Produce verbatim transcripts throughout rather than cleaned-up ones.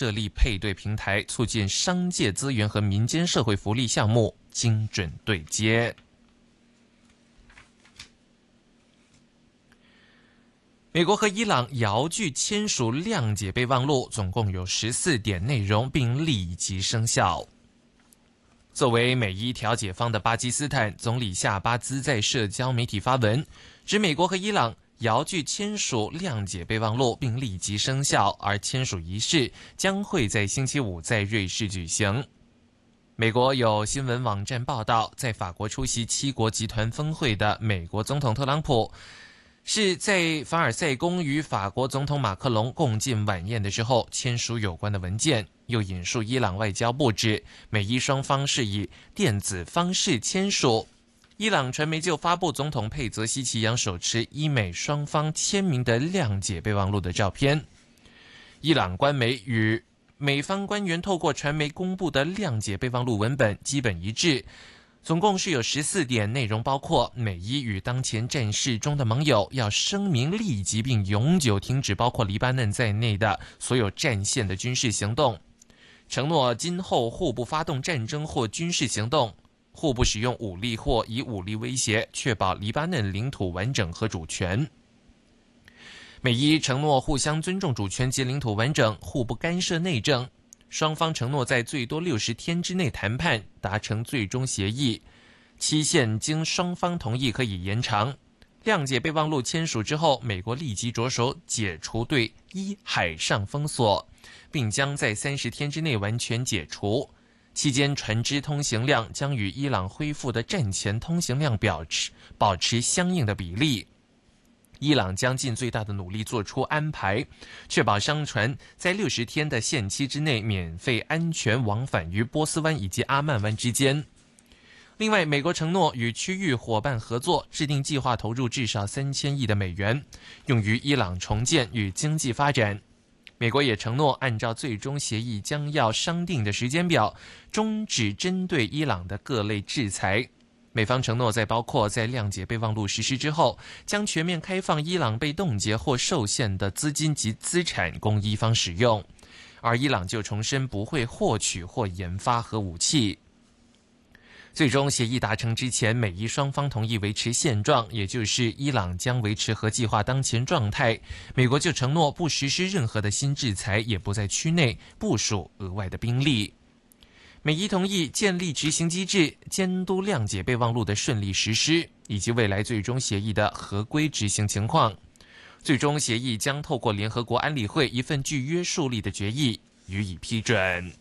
设立配对平台，促进商界资源和民间社会福利项目精准对接。美国和伊朗遥距签署谅解备忘录，总共有十四点内容，并立即生效。作为美伊调解方的巴基斯坦总理夏巴兹在社交媒体发文，指美国和伊朗遥距签署谅解备忘录并立即生效，而签署仪式将会在星期五在瑞士举行。美国有新闻网站报道，在法国出席七国集团峰会的美国总统特朗普是在凡尔赛宫与法国总统马克龙共进晚宴的时候签署有关的文件，又引述伊朗外交部指，美伊双方是以电子方式签署。伊朗传媒就发布总统佩泽西奇扬手持伊美双方签名的谅解备忘录的照片。伊朗官媒与美方官员透过传媒公布的谅解备忘录文本基本一致，总共是有十四点，内容包括美伊与当前战事中的盟友要声明立即并永久停止包括黎巴嫩在内的所有战线的军事行动，承诺今后互不发动战争或军事行动，互不使用武力或以武力威胁，确保黎巴嫩领土完整和主权。美伊承诺互相尊重主权及领土完整，互不干涉内政。双方承诺在最多六十天之内谈判达成最终协议，期限经双方同意可以延长。谅解备忘录签署之后，美国立即着手解除对伊海上封锁，并将在三十天之内完全解除。期间船只通行量将与伊朗恢复的战前通行量保持保持相应的比例。伊朗将尽最大的努力做出安排，确保商船在六十天的限期之内免费安全往返于波斯湾以及阿曼湾之间。另外，美国承诺与区域伙伴合作，制定计划投入至少三千亿的美元，用于伊朗重建与经济发展。美国也承诺按照最终协议将要商定的时间表，终止针对伊朗的各类制裁。美方承诺在包括在谅解备忘录实施之后，将全面开放伊朗被冻结或受限的资金及资产供伊方使用，而伊朗就重申不会获取或研发核武器。最终协议达成之前，美伊双方同意维持现状，也就是伊朗将维持核计划当前状态，美国就承诺不实施任何的新制裁，也不在区内部署额外的兵力。美伊同意建立执行机制，监督谅解备忘录的顺利实施，以及未来最终协议的合规执行情况。最终协议将透过联合国安理会一份具约束力的决议予以批准。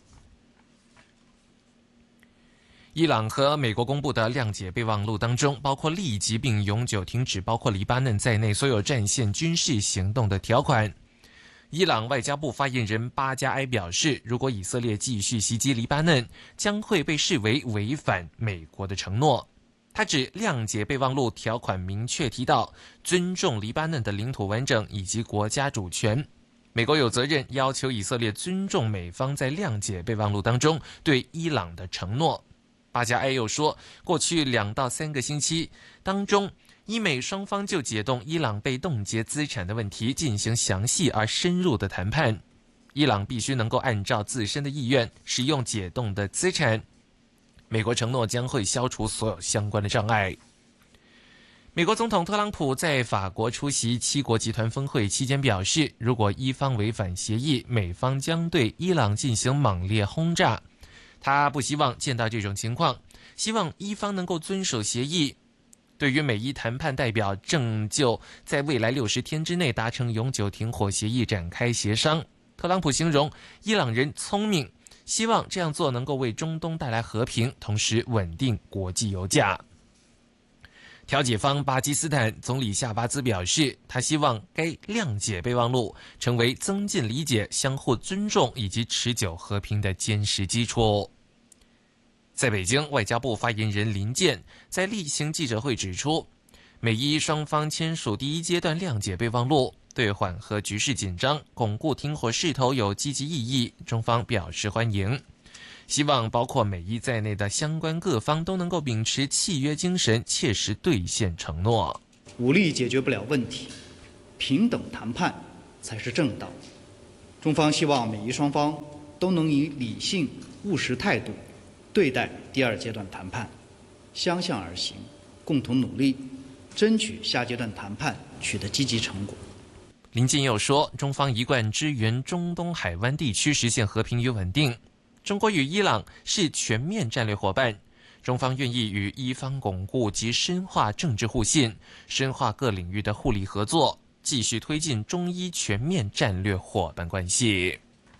伊朗和美国公布的谅解备忘录当中，包括立即并永久停止包括黎巴嫩在内所有战线军事行动的条款。伊朗外交部发言人巴加埃表示，如果以色列继续袭击黎巴嫩，将会被视为违反美国的承诺。他指谅解备忘录条款明确提到尊重黎巴嫩的领土完整以及国家主权，美国有责任要求以色列尊重美方在谅解备忘录当中对伊朗的承诺。巴加埃又说，过去两到三个星期当中，伊美双方就解冻伊朗被冻结资产的问题进行详细而深入的谈判。伊朗必须能够按照自身的意愿使用解冻的资产。美国承诺将会消除所有相关的障碍。美国总统特朗普在法国出席七国集团峰会期间表示，如果伊方违反协议，美方将对伊朗进行猛烈轰炸。他不希望见到这种情况，希望伊方能够遵守协议。对于美伊谈判代表正就在未来六十天之内达成永久停火协议展开协商，特朗普形容伊朗人聪明，希望这样做能够为中东带来和平，同时稳定国际油价。调解方巴基斯坦总理夏巴兹表示，他希望该谅解备忘录成为增进理解、相互尊重以及持久和平的坚实基础。在北京，外交部发言人林健在例行记者会指出，美伊双方签署第一阶段谅解备忘录，对缓和局势紧张、巩固停火势头有积极意义，中方表示欢迎。希望包括美伊在内的相关各方都能够秉持契约精神，切实兑现承诺。 武力解决不了问题，平等谈判才是正道。中方希望美伊双方都能以理性务实态度对待第二阶段谈判，相向而行，共同努力，争取下阶段谈判取得积极成果。 林健又说，中方一贯支援中东海湾地区实现和平与稳定。中国与伊朗是全面战略伙伴，中方愿意与伊方巩固及深化政治互信，深化各领域的互利合作，继续推进中伊全面战略伙伴关系。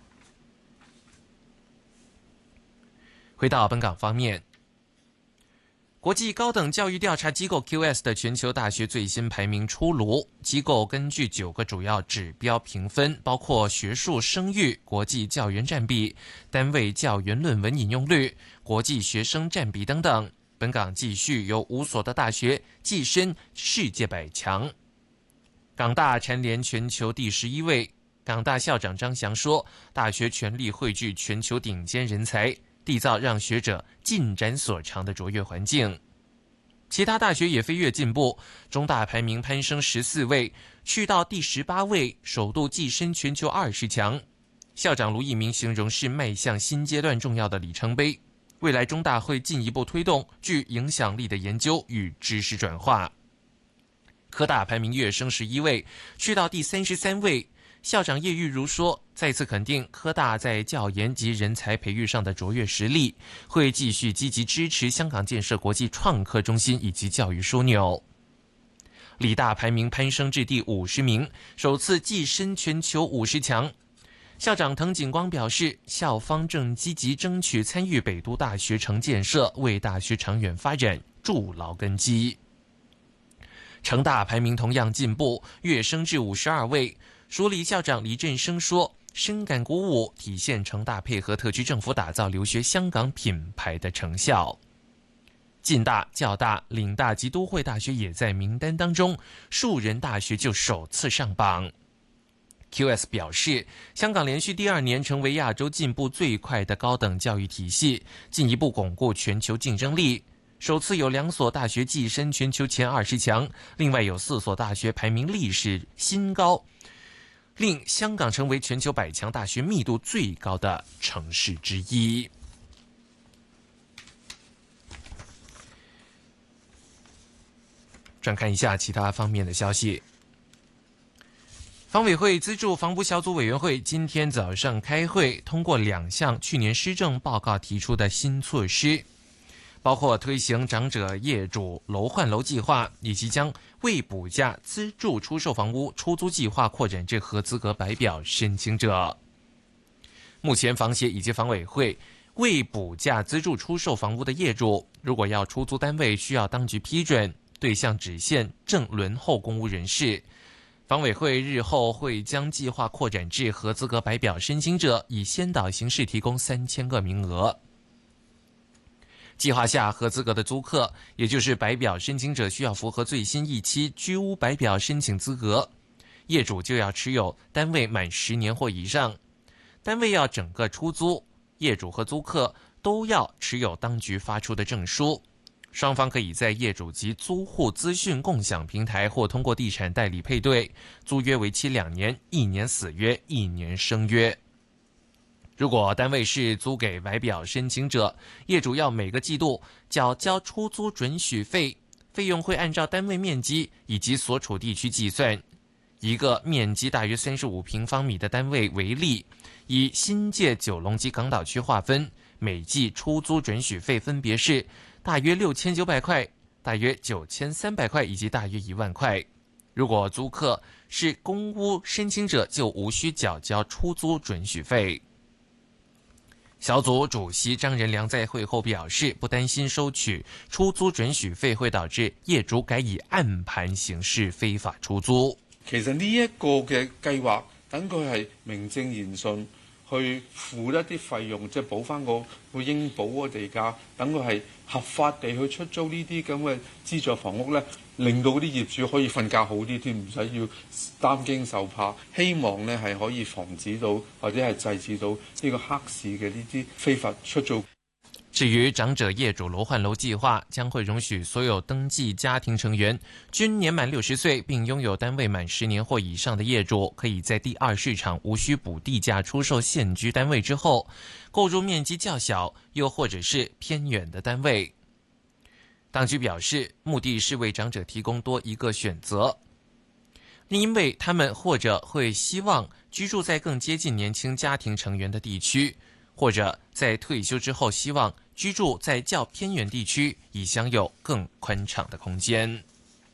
回到本港方面，国际高等教育调查机构 Q S 的全球大学最新排名出炉，机构根据九个主要指标评分，包括学术声誉、国际教员占比、单位教员论文引用率、国际学生占比等等。本港继续有五所的大学跻身世界百强，港大蝉联全球第十一位。港大校长张翔说，大学全力汇聚全球顶尖人才，缔造让学者尽展所长的卓越环境。其他大学也飞跃进步，中大排名攀升十四位，去到第十八位，首度跻身全球二十强。校长卢益明形容是迈向新阶段重要的里程碑，未来中大会进一步推动具影响力的研究与知识转化。科大排名跃升十一位，去到第三十三位。校长叶玉如说，再次肯定科大在教研及人才培育上的卓越实力，会继续积极支持香港建设国际创科中心以及教育枢纽。理大排名攀升至第五十名，首次跻身全球五十强。校长滕景光表示，校方正积极争取参与北都大学城建设，为大学长远发展筑牢根基。成大排名同样进步，跃升至五十二位。署理校长李振生说，深感鼓舞，体现成大配合特区政府打造留学香港品牌的成效。浸大、教大、岭大及都会大学也在名单当中，树人大学就首次上榜。Q S 表示，香港连续第二年成为亚洲进步最快的高等教育体系，进一步巩固全球竞争力。首次有两所大学跻身全球前二十强，另外有四所大学排名历史新高，令香港成为全球百强大学密度最高的城市之一。转看一下其他方面的消息。房委会资助房屋小组委员会今天早上开会，通过两项去年施政报告提出的新措施，包括推行长者业主楼换楼计划，以及将未补价资助出售房屋出租计划扩展至合资格白表申请者。目前房协以及房委会未补价资助出售房屋的业主，如果要出租单位，需要当局批准，对象只限正轮候公屋人士。房委会日后会将计划扩展至合资格白表申请者，以先导形式提供三千个名额。计划下合资格的租客，也就是白表申请者，需要符合最新一期居屋白表申请资格，业主就要持有单位满十年或以上，单位要整个出租，业主和租客都要持有当局发出的证书。双方可以在业主及租户资讯共享平台或通过地产代理配对，租约为期两年，一年死约，一年生约。如果单位是租给白表申请者，业主要每个季度缴交出租准许费，费用会按照单位面积以及所处地区计算。一个面积大约三十五平方米的单位为例，以新界九龙及港岛区划分，每季出租准许费分别是大约六千九百块、大约九千三百块以及大约一万块。如果租客是公屋申请者，就无需缴交出租准许费。小组主席张仁良在会后表示，不担心收取出租准許費會導致業主改以暗盤形式非法出租。 其實呢一個嘅計劃，等佢係名正言順去付一啲費用，即係補翻個個應補個地價，等佢係合法地去出租呢啲咁嘅資助房屋呢，令到啲業主可以瞓覺好啲添，唔使要擔驚受怕。希望呢係可以防止到或者係制止到呢個黑市嘅呢啲非法出租。 至于长者业主楼换楼计划，将会容许所有登记家庭成员均年满六十岁并拥有单位满十年或以上的业主，可以在第二市场无需补地价出售现居单位之后，购入面积较小又或者是偏远的单位。当局表示，目的是为长者提供多一个选择，因为他们或者会希望居住在更接近年轻家庭成员的地区，或者在退休之后希望居住在较偏远地区，以享有更宽敞的空间。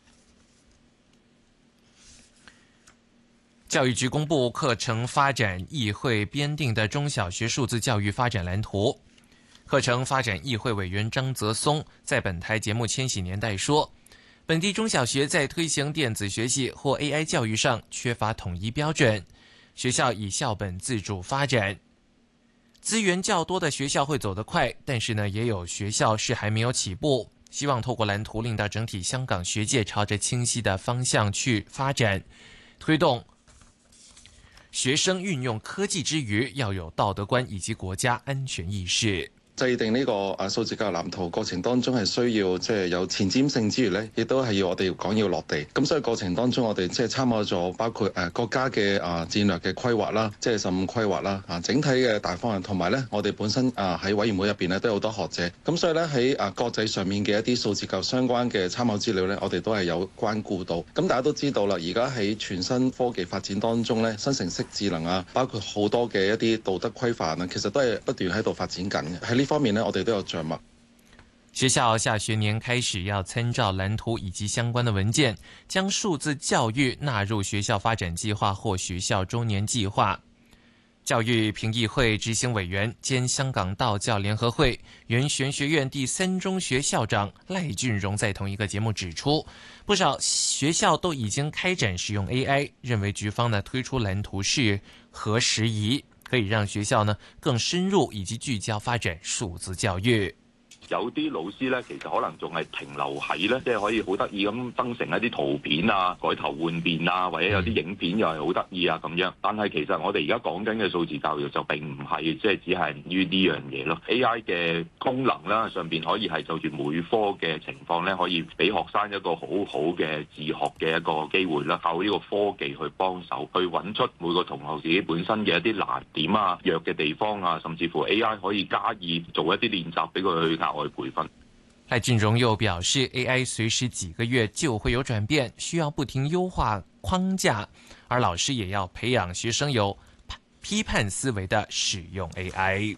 教育局公布课程发展议会编定的中小学数字教育发展蓝图。课程发展议会委员张泽松在本台节目《千禧年代》说，本地中小学在推行电子学习或 A I 教育上缺乏统一标准，学校以校本自主发展。资源较多的学校会走得快，但是呢，也有学校是还没有起步。希望透过蓝图，令到整体香港学界朝着清晰的方向去发展，推动学生运用科技之余，要有道德观以及國家安全意識。 制定呢個啊數字教育藍圖過程當中係需要即係有前瞻性之餘呢，亦都係要我哋講要落地。咁所以過程當中我哋即係參考咗包括誒國家嘅啊戰略嘅規劃啦，即係十五規劃啦啊整體嘅大方向，同埋呢我哋本身啊喺委員會入邊呢都有好多學者。咁所以呢喺啊國際上面嘅一啲數字教育相關嘅參考資料呢，我哋都係有關顧到。咁大家都知道啦，而家喺全新科技發展當中呢，生成式智能啊，包括好多嘅一啲道德規範啊，其實都係不斷喺度發展緊嘅。喺呢方面呢，我哋都有著墨。 學校下學年開始要參照藍圖以及相關的文件，將數字教育納入學校發展計劃或學校週年計劃。教育評議會執行委員兼香港道教聯合會原玄學院第三中學校長賴俊榮在同一個節目指出，不少學校都已經開展使用 A I， 認為局方呢推出藍圖是合時宜，可以讓學校呢更深入以及聚焦發展數字教育。 有啲老師咧，其實可能仲係停留喺咧，即係可以好得意咁生成一啲圖片啊、改頭換面啊，或者有啲影片又係好得意啊咁樣。但係其實我哋而家講緊嘅數字教育就並唔係即係只係於呢樣嘢咯。A I 嘅功能啦，上邊可以係就住每科嘅情況咧，可以俾學生一個好好嘅自學嘅一個機會啦。靠呢個科技去幫手，去揾出每個同學自己本身嘅一啲難點啊、弱嘅地方啊，甚至乎 A I 可以加以做一啲練習俾佢去額外培訓。 賴俊榮又表示 ，A I 隨時幾個月就會有轉變，需要不停優化框架，而老師也要培養學生有批判思維的使用 A I。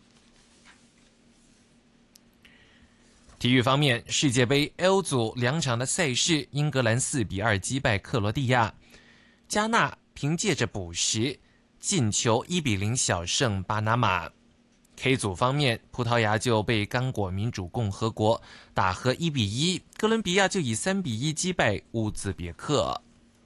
體育方面，世界盃 L 組兩場的賽事，英格蘭四比二擊敗克羅地亞，加納憑借着補時進球一比零小勝巴拿馬。K 組方面，葡萄牙就被剛果民主共和國打和一比一，哥倫比亞就以三比一擊敗烏茲別克。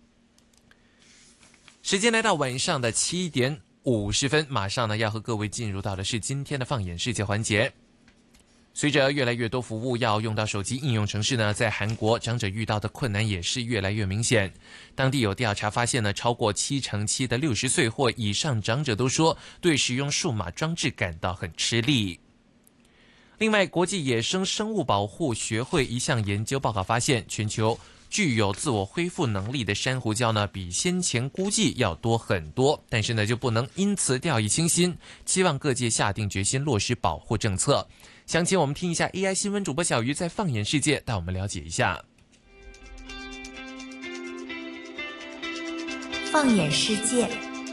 時間來到晚上的七點五十分，馬上呢要和各位進入到的是今天的放眼世界環節。隨着越來越多服務要用到手機應用程式呢，在韓國長者遇到的困難也是越來越明顯。當地有調查發現呢，超過七成七的六十歲或以上長者都說對使用數碼裝置感到很吃力。另外，國際野生生物保護學會一項研究報告發現，全球具有自我恢復能力的珊瑚礁呢，比先前估計要多很多。但是呢，就不能因此掉以輕心，期望各界下定決心落實保護政策。詳情我們聽一下 A I 新聞主播小魚在放眼世界帶我們了解一下。 放眼世界，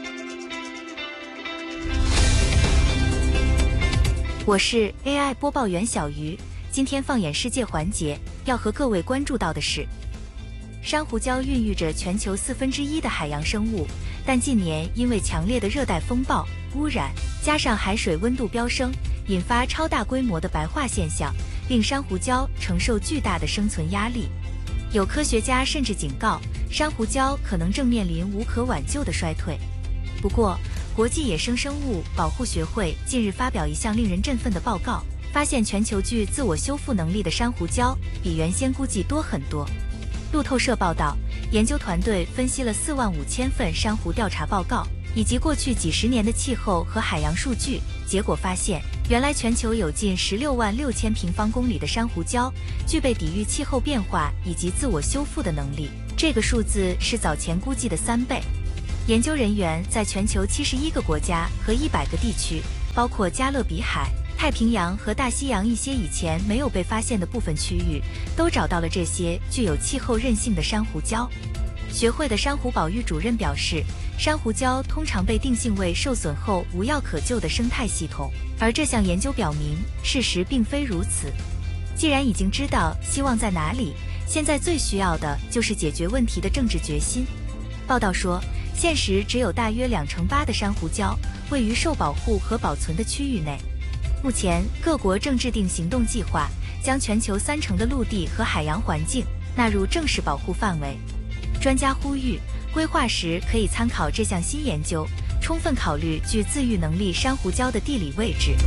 我是 A I 播報員小魚。今天放眼世界環節要和各位關注到的是，珊瑚礁孕育着全球四分之一的海洋生物，但近年因為強烈的熱帶風暴、污染，加上海水溫度飆升，引發超大規模的白化現象，令珊瑚礁承受巨大的生存壓力。有科學家甚至警告，珊瑚礁可能正面臨無可挽救的衰退。不過，國際野生生物保護學會近日發表一項令人振奮的報告，發現全球具自我修復能力的珊瑚礁比原先估計多很多。路透社報道，研究團隊分析了四萬五千份珊瑚調查報告，以及過去幾十年的氣候和海洋數據，結果發現， 原来全球有近十六万六千平方公里的珊瑚礁具备抵御气候变化以及自我修复的能力，这个数字是早前估计的三倍。研究人员在全球七十一个国家和一百个地区，包括加勒比海、太平洋和大西洋一些以前没有被发现的部分区域，都找到了这些具有气候韧性的珊瑚礁。学会的珊瑚保育主任表示，珊瑚礁通常被定性为受损后无药可救的生态系统，而这项研究表明，事实并非如此。既然已经知道希望在哪里，现在最需要的就是解决问题的政治决心。报道说，现时只有大约两成八的珊瑚礁位于受保护和保存的区域内。目前，各国正制定行动计划，将全球三成的陆地和海洋环境纳入正式保护范围。专家呼吁，规划时可以参考这项新研究，充分考虑具自愈能力珊瑚礁的地理位置。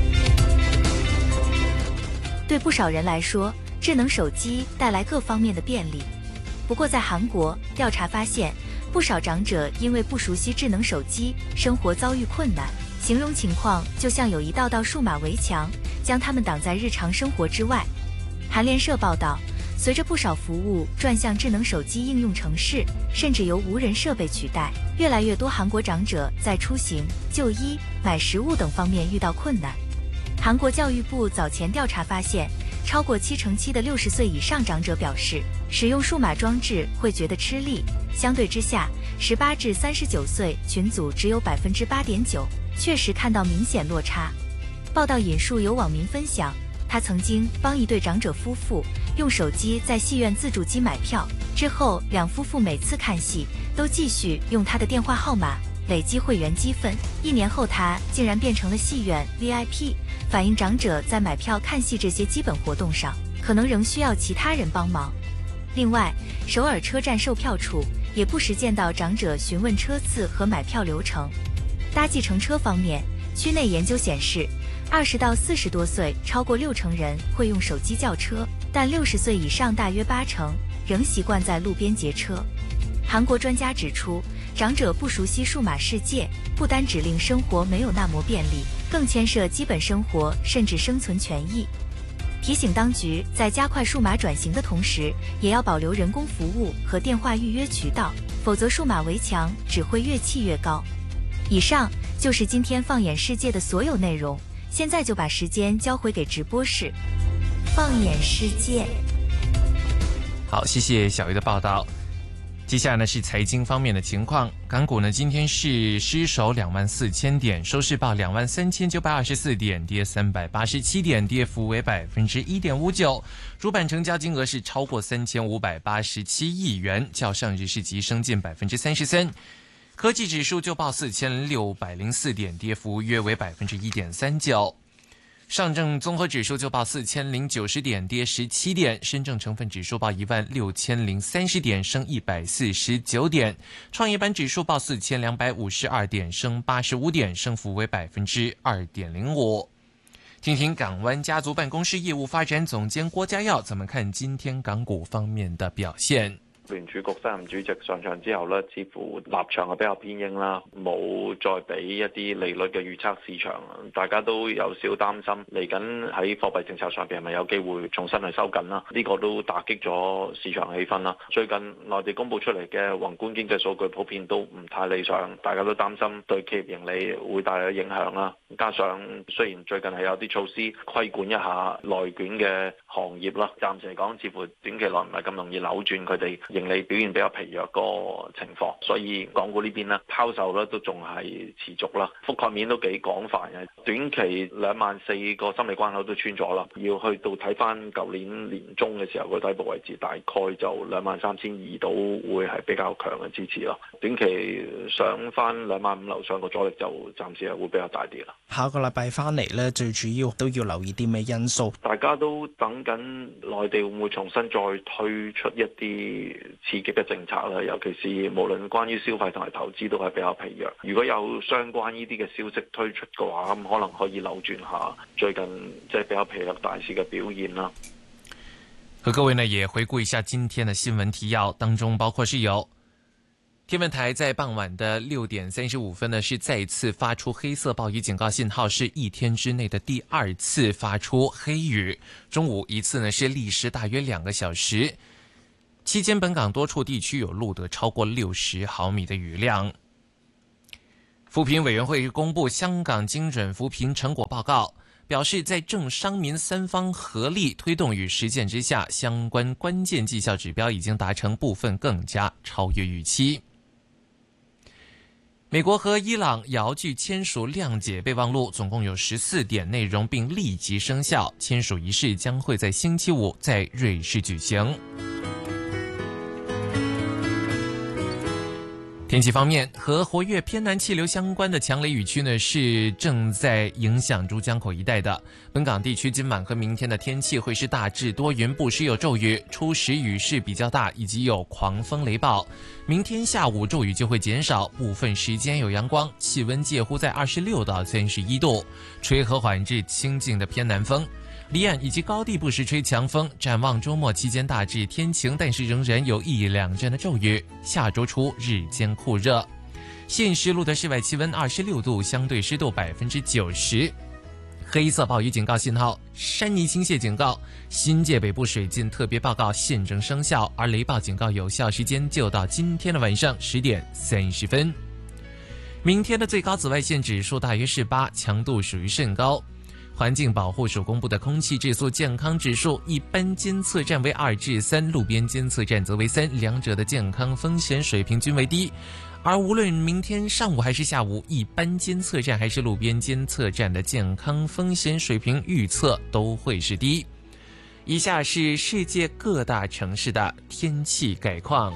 对不少人来说，智能手机带来各方面的便利。不过在韩国，调查发现，不少长者因为不熟悉智能手机，生活遭遇困难，形容情况就像有一道道数码围墙，将他们挡在日常生活之外。韩联社报道，随着不少服务转向智能手机应用程式，甚至由无人设备取代，越来越多韩国长者在出行、就医、买食物等方面遇到困难。韩国教育部早前调查发现，超过七成七的六十岁以上长者表示，使用数码装置会觉得吃力。相对之下，十八至三十九岁群组只有百分之八点九，确实看到明显落差。报道引述有网民分享，他曾经帮一对长者夫妇用手机在戏院自助机买票，之后两夫妇每次看戏都继续用他的电话号码累积会员积分。一年后，他竟然变成了戏院 V I P， 反映长者在买票、看戏这些基本活动上，可能仍需要其他人帮忙。另外，首尔车站售票处也不时见到长者询问车次和买票流程。搭计程车方面，区内研究显示，二十到四十多岁超过六成人会用手机叫车，但六十岁以上大约八成仍习惯在路边截车。韩国专家指出，长者不熟悉数码世界，不单只令生活没有那么便利，更牵涉基本生活甚至生存权益。提醒当局在加快数码转型的同时，也要保留人工服务和电话预约渠道，否则数码围墙只会越砌越高。以上就是今天放眼世界的所有内容，现在就把时间交回给直播室。放眼世界。 好，谢谢小鱼的报道。接下来呢是财经方面的情况，港股呢今天是失守两万四千点，收市报两万三千九百二十四点，跌三百八十七点，跌幅为百分之一点五九。主板成交金额是超过三千五百八十七亿元，较上日是急升近百分之三十三。科技指数就报四千六百零四点，跌幅约为百分之一点三九。上证综合指数就报四千零九十点，跌十七点；深证成分指数报一万六千零三十点，升一百四十九点；创业板指数报四千两百五十二点，升八十五点，升幅为百分之二点零五。听听港湾家族办公室业务发展总监郭家耀怎么看今天港股方面的表现。 聯儲局新任主席上場之後呢，似乎立場係比較偏鷹啦，冇再俾一啲利率嘅預測市場，大家都有少擔心嚟緊喺貨幣政策上邊係咪有機會重新去收緊啦？呢個都打擊咗市場氣氛啦。最近內地公佈出嚟嘅宏觀經濟數據普遍都唔太理想，大家都擔心對企業盈利會帶來影響啦。加上雖然最近係有啲措施規管一下內卷嘅行業啦，暫時嚟講似乎短期內唔係咁容易扭轉佢哋盈利表現比較疲弱個情況，所以港股呢邊呢拋售咧都仲係持續啦，覆蓋面都幾廣泛嘅。短期兩萬四個心理關口都穿咗啦，要去到睇翻舊年年中嘅時候個底部位置，大概就兩萬三千二度會係比較強嘅支持咯。短期上翻兩萬五樓上個阻力就暫時係會比較大啲啦。 下個禮拜翻嚟呢，最主要都要留意啲咩因素？ 大家都等緊內地會唔會重新再推出一啲刺激嘅政策啦，尤其是無論關於消費同埋投資都係比較疲弱。如果有相關呢啲嘅消息推出嘅話，咁可能可以扭轉下最近即係比較疲弱大市嘅表現啦。 和各位呢也回顧一下今天的新聞提要，當中包括是有天文台在傍晚的六点三十五分呢，是再次发出黑色暴雨警告信号，是一天之内的第二次发出黑雨。中午一次呢，是历时大约两个小时，期间本港多处地区有录得超过六十毫米的雨量。扶贫委员会公布香港精准扶贫成果报告，表示在政商民三方合力推动与实践之下，相关关键绩效指标已经达成部分更加超越预期。美国和伊朗遥距签署谅解备忘录，总共有十四点内容，并立即生效。签署仪式将会在星期五在瑞士举行。天气方面，和活跃偏南气流相关的强雷雨区呢，是正在影响珠江口一带的。本港地区今晚和明天的天气会是大致多云，不时有骤雨，初时雨势比较大，以及有狂风雷暴。明天下午骤雨就会减少，部分时间有阳光，气温介乎在二十六到三十一度，吹和缓至清劲的偏南风。离岸以及高地不时吹强风。展望周末期间大致天晴，但是仍然有一两阵的骤雨。下周初日间酷热。现时录的室外气温二十六度，相对湿度百分之九十。黑色暴雨警告信号、山泥倾泻警告、新界北部水浸特别报告现正生效，而雷暴警告有效时间就到今天的晚上十点三十分。明天的最高紫外线指数大约是八，强度属于甚高。环境保护署公布的空气质素健康指数，一般监测站为二至三，路边监测站则为三，两者的健康风险水平均为低。而无论明天上午还是下午，一般监测站还是路边监测站的健康风险水平预测都会是低。以下是世界各大城市的天气概况。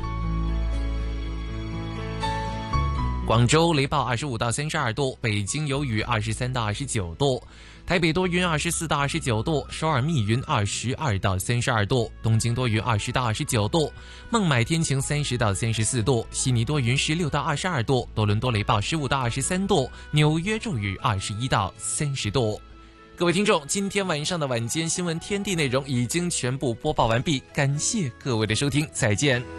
广州雷暴二十五到三十二度，北京有雨二十三到二十九度，台北多云二十四到二十九度，首尔密云二十二到三十二度，东京多云二十到二十九度，孟买天晴三十到三十四度，悉尼多云十六到二十二度，多伦多雷暴十五到二十三度，纽约骤雨二十一到三十度。各位听众，今天晚上的晚间新闻天地内容已经全部播报完毕，感谢各位的收听，再见。